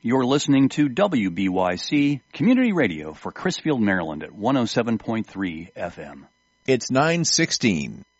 You're listening to WBYC Community Radio for Crisfield, Maryland at 107.3 FM. It's 9:16.